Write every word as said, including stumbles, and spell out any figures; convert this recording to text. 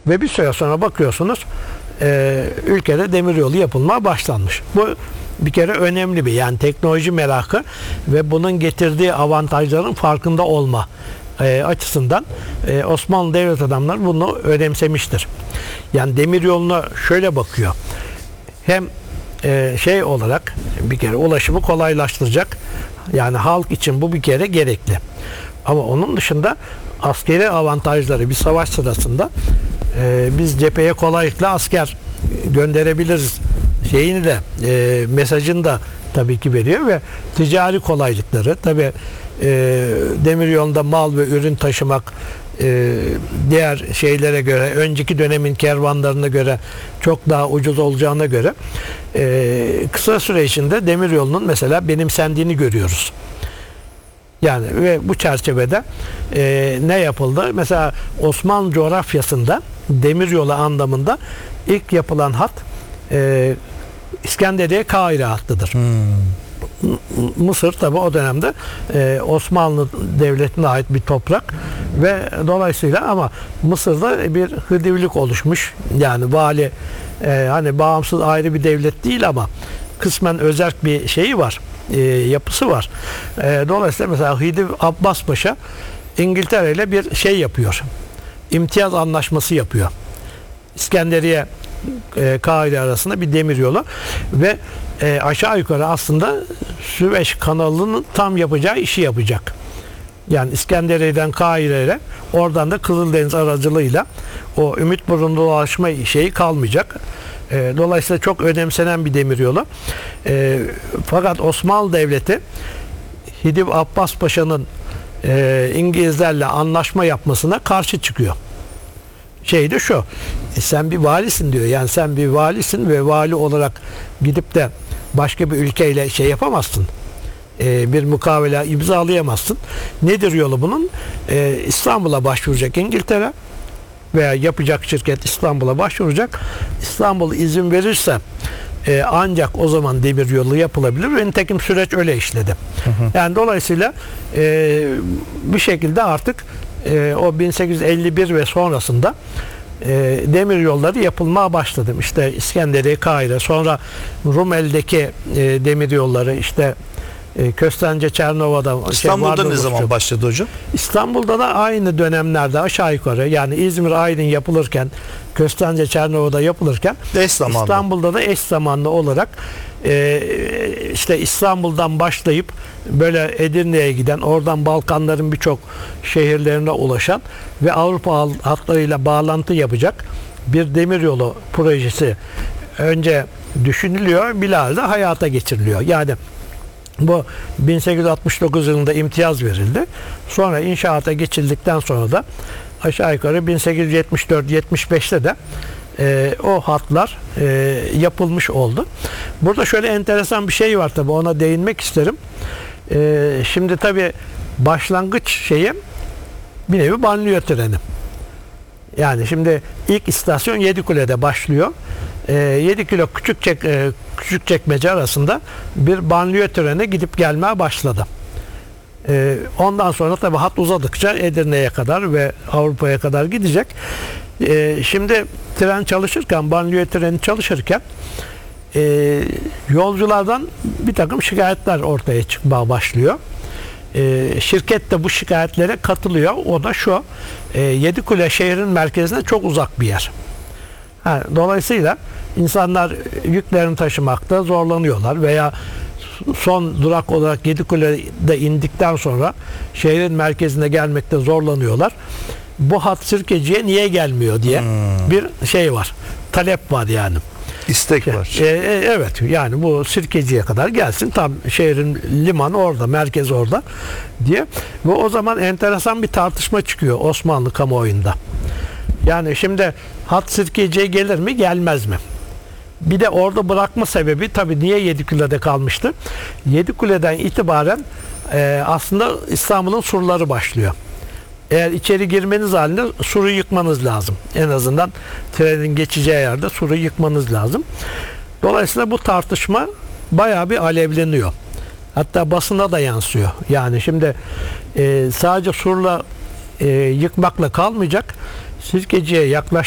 Ve bir süre sonra bakıyorsunuz e, ülkede demiryolu yapılmaya başlanmış. Bu bir kere önemli bir, yani teknoloji merakı ve bunun getirdiği avantajların farkında olma e, açısından e, Osmanlı devlet adamları bunu önemsemiştir. Yani demiryoluna şöyle bakıyor. Hem e, şey olarak bir kere ulaşımı kolaylaştıracak. Yani halk için bu bir kere gerekli. Ama onun dışında askeri avantajları, bir savaş sırasında e, biz cepheye kolaylıkla asker gönderebiliriz şeyini de e, mesajını da tabii ki veriyor ve ticari kolaylıkları tabii e, demiryolunda mal ve ürün taşımak e, diğer şeylere göre, önceki dönemin kervanlarına göre çok daha ucuz olacağına göre e, kısa süre içinde demiryolunun mesela benimsendiğini görüyoruz. Yani ve bu çerçevede e, ne yapıldı? Mesela Osmanlı coğrafyasında demiryolu anlamında ilk yapılan hat e, İskenderiye Kahire hattıdır. Hmm. Mısır tabi o dönemde e, Osmanlı Devleti'ne ait bir toprak ve dolayısıyla ama Mısır'da bir hıdivlik oluşmuş. Yani vali e, hani bağımsız ayrı bir devlet değil ama kısmen özerk bir şeyi var. E, yapısı var. E, dolayısıyla mesela Hidiv Abbas Paşa İngiltere ile bir şey yapıyor. İmtiyaz anlaşması yapıyor. İskenderiye e, Kahire arasında bir demiryolu ve e, aşağı yukarı aslında Süveyş kanalının tam yapacağı işi yapacak. Yani İskenderiye'den Kahire'ye, oradan da Kızıldeniz aracılığıyla o Ümitburnu'na ulaşma şeyi kalmayacak. E, dolayısıyla çok önemsenen bir demiryolu. E, fakat Osmanlı Devleti Hidiv Abbas Paşa'nın e, İngilizlerle anlaşma yapmasına karşı çıkıyor. Şey de şu, e, sen bir valisin diyor. Yani sen bir valisin ve vali olarak gidip de başka bir ülkeyle şey yapamazsın. E, bir mukavele imzalayamazsın. Nedir yolu bunun? E, İstanbul'a başvuracak İngiltere veya yapacak şirket İstanbul'a başvuracak. İstanbul izin verirse e, ancak o zaman demiryolu yapılabilir ve nitekim süreç öyle işledi. Hı hı. Yani dolayısıyla e, bir şekilde artık e, o bin sekiz yüz elli bir ve sonrasında e, demir yolları yapılmaya başladı. İşte İskenderiye, Kahire, sonra Rumeli'deki e, demir yolları, işte e, Köstence, Çernova'da. İstanbul'da şey, ne zaman başladı hocam? İstanbul'da da aynı dönemlerde aşağı yukarı, yani İzmir, Aydın yapılırken, Köstence, Çernova'da yapılırken İstanbul'da da eş zamanlı olarak e, işte İstanbul'dan başlayıp böyle Edirne'ye giden, oradan Balkanların birçok şehirlerine ulaşan ve Avrupa hatlarıyla bağlantı yapacak bir demiryolu projesi önce düşünülüyor, bilahare hayata geçiriliyor. Yani bu bin sekiz yüz altmış dokuz yılında imtiyaz verildi. Sonra inşaata geçildikten sonra da aşağı yukarı bin sekiz yüz yetmiş dört yetmiş beşte de e, o hatlar e, yapılmış oldu. Burada şöyle enteresan bir şey var tabii, ona değinmek isterim. E, şimdi tabii başlangıç şeyi bir nevi banliyö treni. Yani şimdi ilk istasyon Yedikule'de başlıyor. E, yedi kilo küçük çek, e, Küçükçekmece arasında bir banliyö treni gidip gelmeye başladı. E, ondan sonra tabii hat uzadıkça Edirne'ye kadar ve Avrupa'ya kadar gidecek. E, şimdi tren çalışırken, banliyö treni çalışırken e, yolculardan bir takım şikayetler ortaya çıkmaya başlıyor. E, şirket de bu şikayetlere katılıyor. O da şu, e, Yedikule şehrin merkezine çok uzak bir yer. Ha, dolayısıyla insanlar yüklerini taşımakta zorlanıyorlar veya son durak olarak Yedikule'de indikten sonra şehrin merkezine gelmekte zorlanıyorlar. Bu hat Sirkeci'ye niye gelmiyor diye hmm. bir şey var. Talep var yani. İstek şey, var. E, e, evet, yani bu Sirkeci'ye kadar gelsin. Tam şehrin limanı orada, merkez orada diye. Ve o zaman enteresan bir tartışma çıkıyor Osmanlı kamuoyunda. Yani şimdi hat Sirkeci'ye gelir mi, gelmez mi? Bir de orada bırakma sebebi tabii niye Yedikule'de kalmıştı? Yedikule'den itibaren e, aslında İstanbul'un surları başlıyor. Eğer içeri girmeniz halinde suru yıkmanız lazım. En azından trenin geçeceği yerde suru yıkmanız lazım. Dolayısıyla bu tartışma bayağı bir alevleniyor. Hatta basına da yansıyor. Yani şimdi e, sadece surla e, yıkmakla kalmayacak. Sirkeci'ye yaklaş